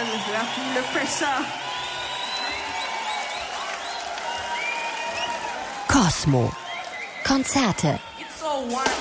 la feel the pressure. Cosmo. Konzerte. It's so warm